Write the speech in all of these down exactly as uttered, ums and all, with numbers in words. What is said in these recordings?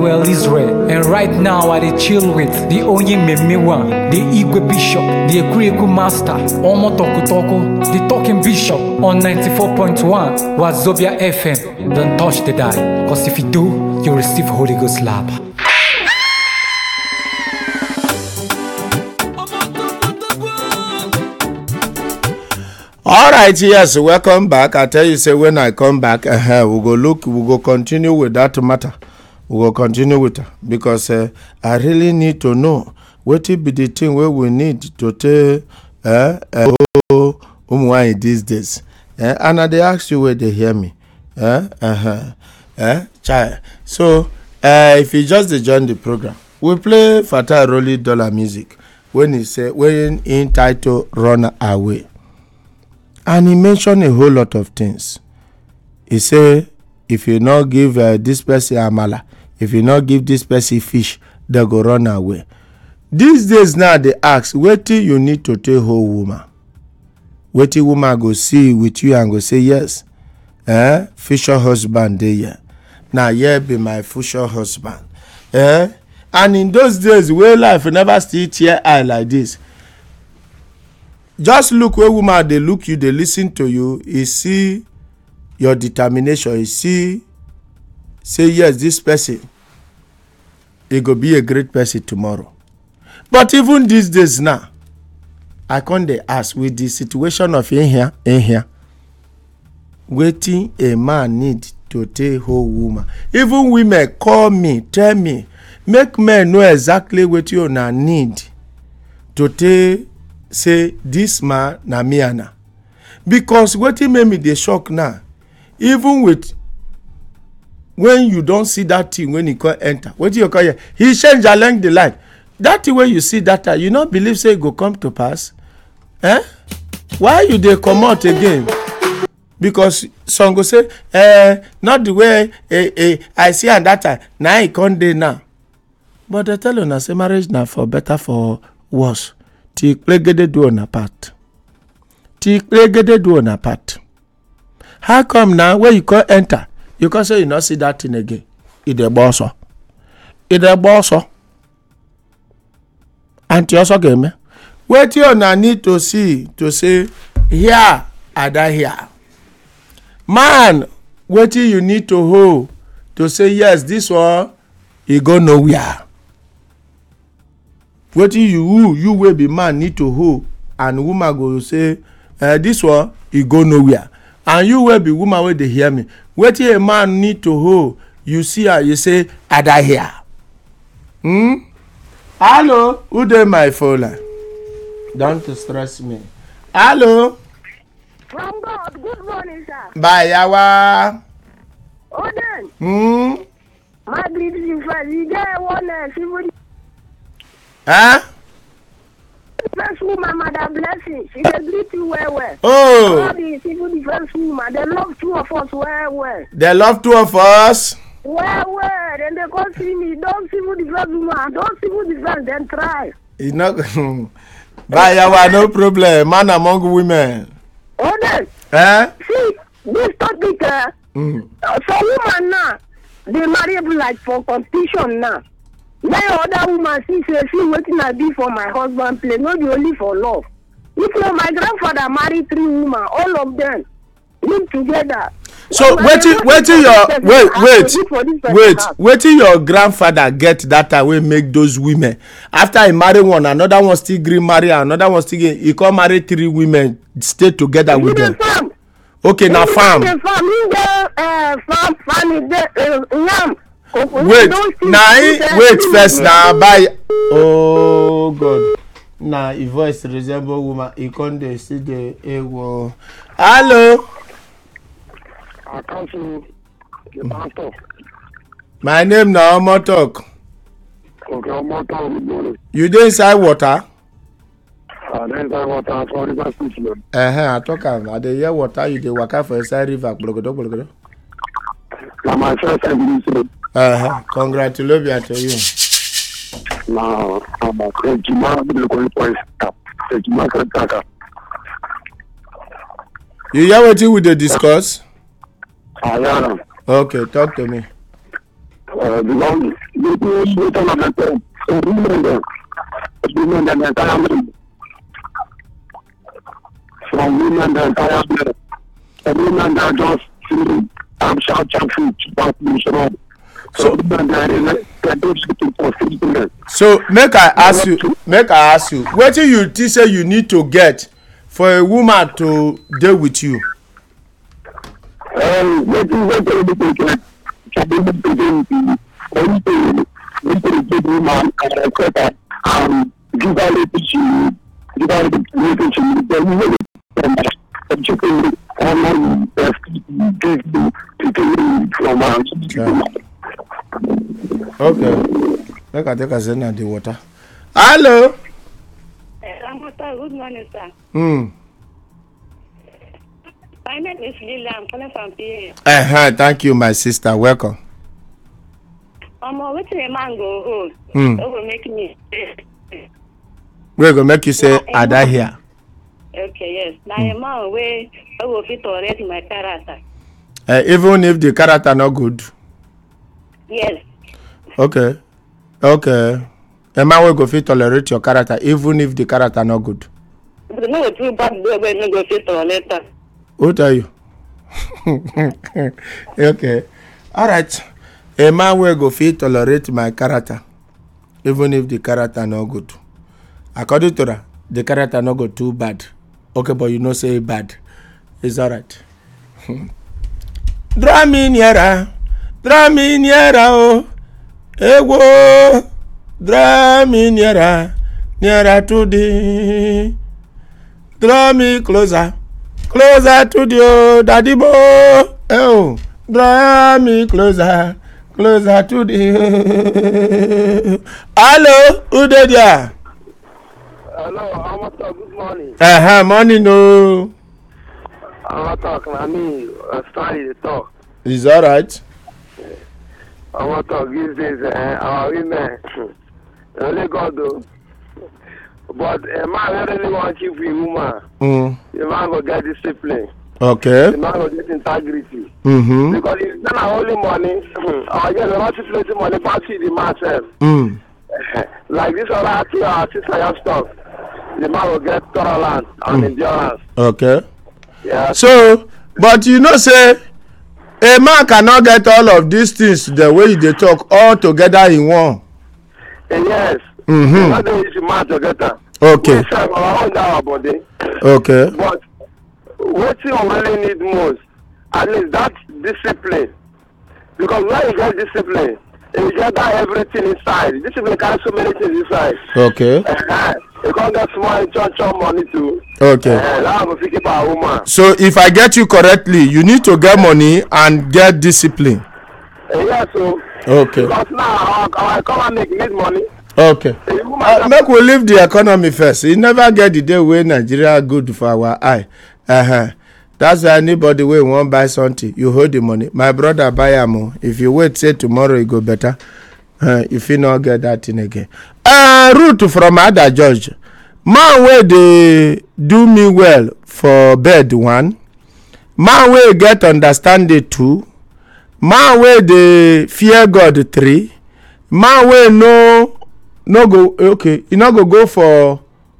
Emmanuel Israel. And right now I dey chill with the Onye Memewa, the Igwe Bishop, the Ekuriku Master, Omo Toko Toko, the Talking Bishop on ninety-four point one Wazobia F M. Don't touch the dial, cause if you do, you receive Holy Ghost slap. All right, yes, welcome back. I tell you, say when I come back, uh, we go look, we go continue with that matter. We will continue with it because uh, I really need to know what will be the thing where we need to tell uh, uh, um, these days. Uh, and I they ask you where they hear me. Uh, uh-huh. uh, child. So, uh, if you just join the program, we play Fatai Rolly Dollar music when he say when in title Run Away. And he mentioned a whole lot of things. He say, if you not give uh, this person amala, if you not give this person fish, they go run away. These days now they ask, what till you need to tell whole woman? What till woman go see with you and go say yes? Eh? Future husband they here. Now yeah be my future husband. Eh? And in those days where life never still tear eye like this. Just look where woman they look you, they listen to you, you see your determination, you see, say yes, this person, it go be a great person tomorrow. But even these days now, I can't they ask with the situation of in here, in here, waiting a man need to take whole woman. Even women call me, tell me, make men know exactly what you now need to take. Say this man na me ana because wetin make me dey shock now even with when you don see that thing when he come enter wetin you call here he change along the line that thing wey you see that time you no believe say e go come to pass eh why you dey comot again because some go say eh not the way eh, eh, I see am that time na e come dey now but I tell una say marriage na for better for worse. Tik plegede do on apart. Tik plegede do on apart. How come now when you can enter, you can say you not see that thing again? It a boss. It a boss. And you also game. What you now need to see to say here I die here. Man, what you need to hold to say yes, this one you go nowhere. What you you will be man need to hold and woman go say uh, this one you go nowhere and you will be woman where they hear me. What a man need to hold you see her you say I die here. Hmm. Hello, who dey my phone line? Don't stress me. Hello. From God, good morning, sir. Bye, yawa. Oden. Hmm. My greeting friend, you get one uh, civil. Huh? First woman, Mother Blessing, she dey greet you well, well. Oh. All the civil defense woman, they love two of us well, well. They love two of us. Well, well, then they come see me. Don't civil defense woman, don't civil defense, then try. It's not. Bye, yawa, no problem. Man among women. Oden. Eh? See, this topic, uh, Mm. uh, for woman now, they marry like for competition now. Now other woman see say see wetin I be for my husband play, not be only for love. If you know, my grandfather married three women, all of them live together. So wetin wetin your wait wait wait wetin your grandfather get that time wey make those women after he marry one another one still gree marry another one still gree he come marry three women stay together with them. Farm. Okay, na farm. Farm, uh, farm, farm, uh, yam. Wait, na wait first na buy. Oh God, na e voice resemble woman. E come dey see the ewo. Hello. I can't see the pastor. My name na Omo Talk. Okay, Omo Talk, good morning. You dey inside water? Uh, then inside water for river station. Uh huh. I talk am. I dey hear water. You dey waka for inside river. Gbologodo gbologodo. Na my first time listening. Uh huh. Congratulations to you. Now, I'm a crazy man. I'm going to crazy man. You hear wetin we dey discuss? I am. Okay, talk to me. Uh, the one, the they do it on the time. So women them, women them entire men. From women the entire men. The women that just feeling um shout shout food about mission. So women that they don't sit to for So make I ask you, make I ask you, what do you think say you need to get for a woman to deal with you? Um, what do what do you think? To be able to do anything, we can give woman and accept her, um, give her the teaching, give her the teaching, then we will the chicken, and then give you to from her. Okay. Make I take a zen at the water. Hello. Good morning, sir. Hmm. My name is Lila. I'm calling from P A. Uh-huh. Thank you, my sister. Welcome. I'm always a mango. Oh, Hmm. that will make me. We're going to make you say, Ada here. Okay, yes. Now, a man way I will fit already my character. Uh, even if the character not good. Yes. Okay. Okay. A man will go fit tolerate your character even if the character not good. But no, too bad. They will go fit later. Who tell you? Okay. All right. A man will go fit tolerate my character even if the character not good. According to that, the character not go too bad. Okay, but you know say bad. It's all right. Draw me nearer. Draw me nearer. Oh. Hey, whoa. Draw me nearer. Nearer to thee. Draw me closer. Closer to the oh, daddy boy. Oh, draw me closer. Closer to the. Hello, who did ya? Hello, I'm a talk. Good morning. Uh huh, morning, no. I'm a talk. I mean, uh, study the talk. Is all right. I want to give this uh, our women. Only God do. But a man really want to be a woman. Mm. The man will get discipline. Okay. The man will get integrity. Mm-hmm. Because if not only money, I get a lot of plenty money back to the man self. Mm. Like this other thing, our sister stuff. The man will get tolerance and mm. endurance. Okay. Yeah. So, but you know, say, a man cannot get all of these things the way they talk all together in one. And yes. Mm-hmm. Not the easy man together. Okay. We serve our own our body. Okay. But what you really need most, at least that discipline. Because when you get discipline, you get that everything inside. Discipline carries so many things inside. Okay. Uh, you can't get small church money too. Okay. Uh, that will pick up a woman. So if I get you correctly, you need to get money and get discipline. Uh, yeah, so. Okay. Because now our, our economy need money. Okay. Uh, make we leave the economy first. You never get the day wey Nigeria good for our eye. Uh-huh. That's why anybody wey wan buy something, you hold the money. My brother buy am o. If you wait say tomorrow e go better, uh, you fit not get that thing again. Uh, Ruth from Ada George. Man wey dey do me well for bed one. Man wey get understanding two. Man wey dey fear God three. Man wey no no go okay e no go go for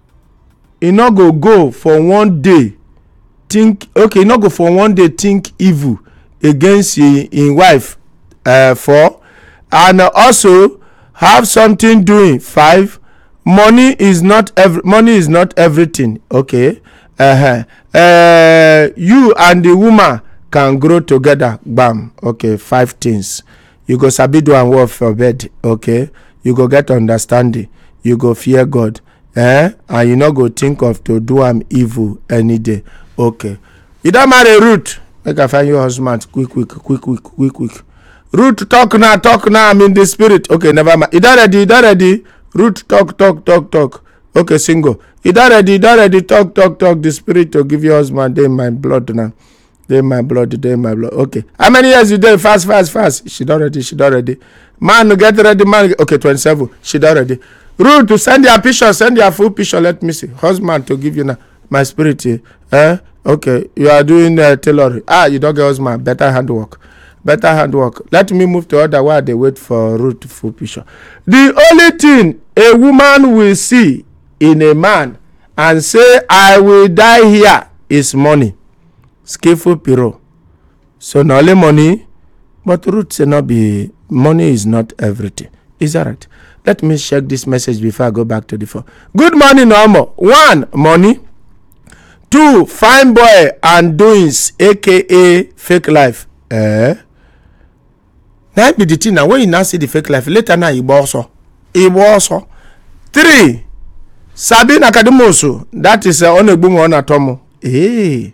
e no go go for one day think okay e no go for one day think evil against him, him wife uh, four and uh, also have something doing five. Money is not every money is not everything. Okay. Uh-huh. Uh, you and the woman can grow together. Bam. Okay. Five things. You go sabi do and work for bed. Okay. You go get understanding. You go fear God. Eh? And you not go think of to do am evil any day. Okay. You don't marry Ruth. Make I find your husband. Quick, quick, quick, quick, quick, quick. Ruth, talk now, talk now. I'm in the spirit. Okay, never mind. You don't ready? You don't ready? Ruth, talk, talk, talk, talk. Okay, single. You don't ready? You don't ready? Talk, talk, talk. The spirit to give your husband. They in my blood now. They in my blood. They in my blood. Okay. How many years you do? Fast, fast, fast. She don't ready. She don't ready. Man, get ready, man. Okay, twenty-seven. She don't ready. Ruth, to send your picture. Send your full picture. Let me see. Husband to give you now. My spirit here. Eh? Okay. You are doing uh, tailoring. Ah, you don't get husband. Better handwork. better handwork. Let me move to other while they wait for Ruth full picture. The only thing a woman will see in a man and say, I will die here, is money. Skillful Piro. So not only money, but Ruth say not be, money is not everything. Is that right? Let me check this message before I go back to the phone. Good morning, Normo. One, money. Two, fine boy and doings, aka fake life. Eh? Now be the thing now. When you now see the fake life, later now you also. It also. Three, Sabina Kadumosu. That is uh, Onegbumo Onatomo. Hey,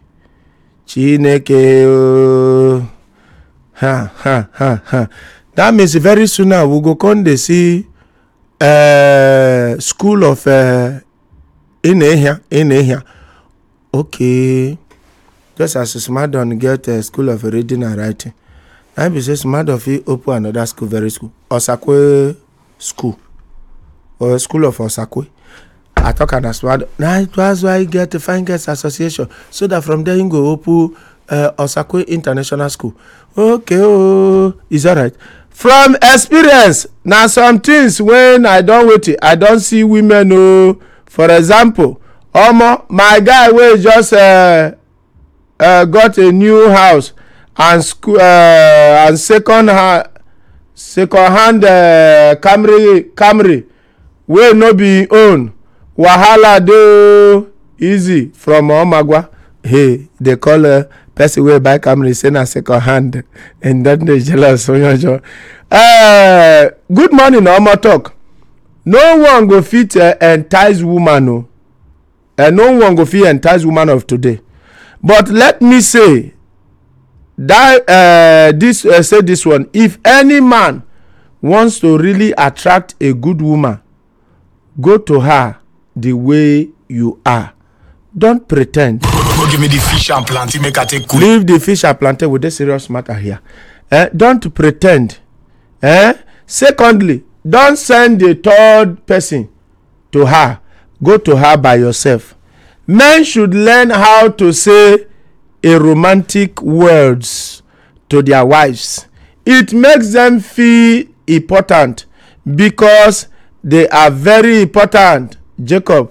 Chineke. Ha ha ha ha. That means very soon now we go come they see uh school of uh in here in here. Okay, just as smart don't get a school of reading and writing. I be say smart of it open another school very school Osakwe school or school of Osakwe. I talk and smart. Now that's why I get the Fine Girls Association so that from there you go open uh, Osakwe International School. Okay, oh, is that right? From experience, now some things when I don't wait, I don't see women. Oh, for example. Omo, my guy wey just uh, uh, got a new house and school uh, and second hand second hand uh, Camry Camry wey no be own wahala dey easy from Omagwa. Hey, they call a uh, person wey buy Camry say na second hand and then they jealous. Uh, good morning, Omo talk. No one go fit uh, entice woman o. And no one go fit entice woman of today. But let me say that uh, this uh, say this one. If any man wants to really attract a good woman, go to her the way you are. Don't pretend. Go give me the fish and plantain, make I take cool. Leave the fish and plantain with the serious matter here. Eh? Don't pretend. Eh? Secondly, don't send the third person to her. Go to her by yourself. Men should learn how to say a romantic words to their wives. It makes them feel important because they are very important. Jacob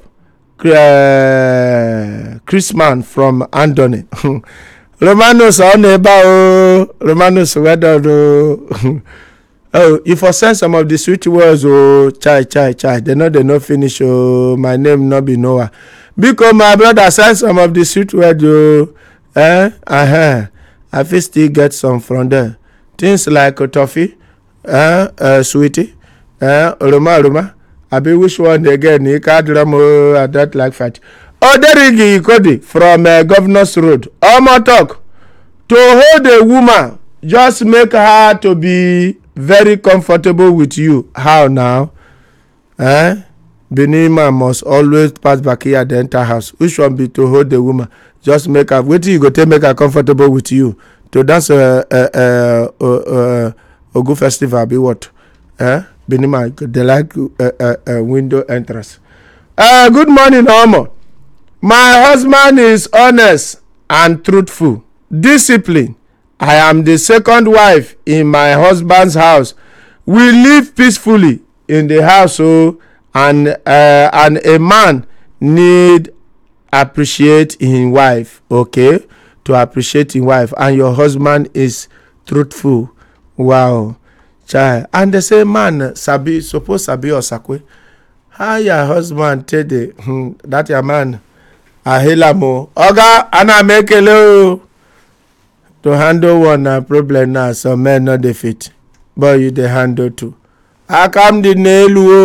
uh, Chrisman from Andoni. Romanos on neighbor. Romanos weather. Oh, if I send some of the sweet words, oh, chai, chai, chai, they know they no finish, oh, my name no be Noah. Because my brother send some of the sweet words, oh, eh, uh-huh, I feel still get some from there. Things like uh, toffee, eh, uh, sweetie, eh, Roma, Roma, I be which one again, you can't remember, I don't like fat. Oh, Derigi Ikodi from uh, Governor's Road. Oh, my talk, to hold a woman, just make her to be very comfortable with you. How now? Eh? Benima must always pass back here at the enter house. Which one be to hold the woman? Just make her. Wait till you go to make her comfortable with you. To dance a uh, uh, uh, uh, a good festival be what? Eh? Benima they like uh, uh, uh, window entrance. Uh, good morning, Omo. My husband is honest and truthful, disciplined. I am the second wife in my husband's house. We live peacefully in the house, so and uh, and a man need appreciate his wife, okay? To appreciate his wife, and your husband is truthful. Wow, child. And the same man sabi suppose sabi Osakwe. How your husband tell the hmm, that your man ahilamo oga ana make hello. To handle one uh, problem now, some men not the fit, but you the handle too. How come the nail?